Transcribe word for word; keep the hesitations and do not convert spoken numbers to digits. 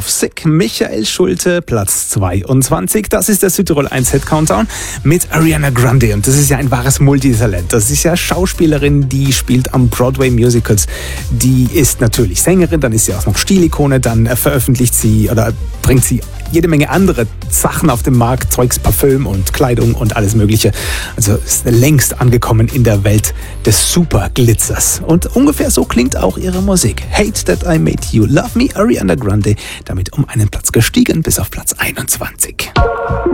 Love Sick. Michael Schulte, Platz zweiundzwanzig. Das ist der Südtirol eins Hit Countdown mit Ariana Grande. Und das ist ja ein wahres Multitalent. Das ist ja Schauspielerin, die spielt am Broadway Musicals. Die ist natürlich Sängerin, dann ist sie auch noch Stilikone, dann veröffentlicht sie oder bringt sie jede Menge andere Sachen auf den Markt, Zeugs, Parfüm und Kleidung und alles Mögliche. Also ist längst angekommen in der Welt des Superglitzers. Und ungefähr so klingt auch ihre Musik. Hate That I Made You Love Me, Ariana Grande, damit um einen Platz gestiegen bis auf Platz einundzwanzig.